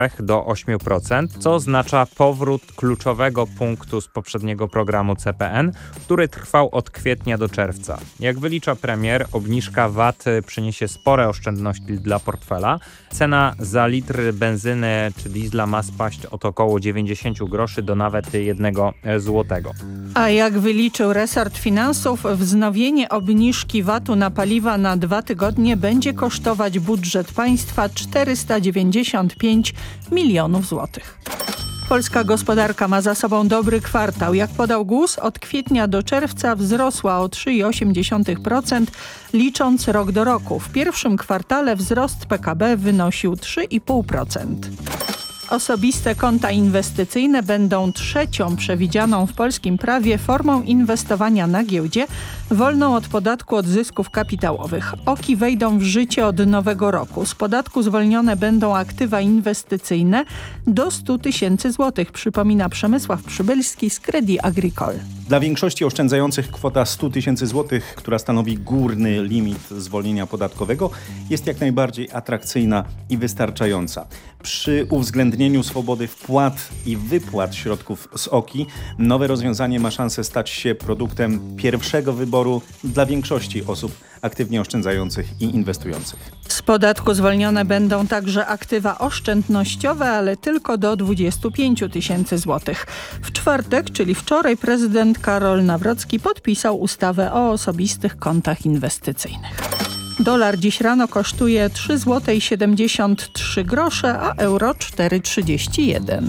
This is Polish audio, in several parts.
do 8%, co oznacza powrót kluczowego punktu z poprzedniego programu CPN, który trwał od kwietnia do czerwca. Jak wylicza premier, obniżka VAT przyniesie spore oszczędności dla portfela. Cena za litr benzyny czy diesla ma spaść od około 90 groszy do nawet 1 złotego. A jak wyliczył resort finansów, wznowienie obniżki VAT-u na paliwa na 2 tygodnie będzie kosztować budżet państwa 495 milionów złotych. Polska gospodarka ma za sobą dobry kwartał. Jak podał GUS, od kwietnia do czerwca wzrosła o 3,8%, licząc rok do roku. W pierwszym kwartale wzrost PKB wynosił 3,5%. Osobiste konta inwestycyjne będą trzecią przewidzianą w polskim prawie formą inwestowania na giełdzie, wolną od podatku od zysków kapitałowych. OKI wejdą w życie od nowego roku. Z podatku zwolnione będą aktywa inwestycyjne do 100 tysięcy złotych, przypomina Przemysław Przybylski z Crédit Agricole. Dla większości oszczędzających kwota 100 tysięcy złotych, która stanowi górny limit zwolnienia podatkowego, jest jak najbardziej atrakcyjna i wystarczająca. Przy uwzględnieniu swobody wpłat i wypłat środków z OKI, nowe rozwiązanie ma szansę stać się produktem pierwszego wyboru dla większości osób aktywnie oszczędzających i inwestujących. Z podatku zwolnione będą także aktywa oszczędnościowe, ale tylko do 25 tysięcy złotych. W czwartek, czyli wczoraj, prezydent Karol Nawrocki podpisał ustawę o osobistych kontach inwestycyjnych. Dolar dziś rano kosztuje 3,73 zł, a euro 4,31.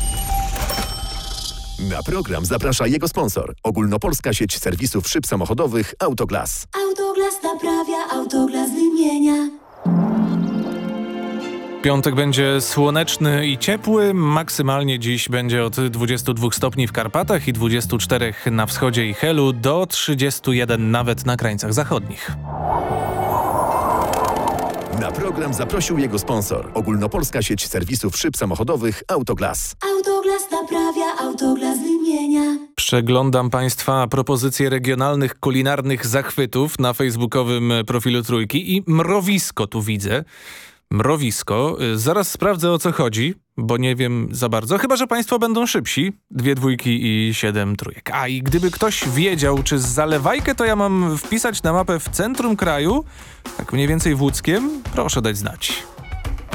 Na program zaprasza jego sponsor. Ogólnopolska sieć serwisów szyb samochodowych Autoglas. Autoglas naprawia, Autoglas wymienia. Piątek będzie słoneczny i ciepły. Maksymalnie dziś będzie od 22 stopni w Karpatach i 24 na wschodzie i Helu do 31 nawet na krańcach zachodnich. Na program zaprosił jego sponsor. Ogólnopolska sieć serwisów szyb samochodowych Autoglas. Autoglas naprawia, Autoglas wymienia. Przeglądam Państwa propozycje regionalnych kulinarnych zachwytów na facebookowym profilu Trójki i mrowisko tu widzę. Mrowisko. Zaraz sprawdzę, o co chodzi, bo nie wiem za bardzo. Chyba że Państwo będą szybsi. 2 dwójki i 7 trójek. A i gdyby ktoś wiedział, czy z Zalewajkę to ja mam wpisać na mapę w centrum kraju, tak mniej więcej w Łódzkiem, proszę dać znać.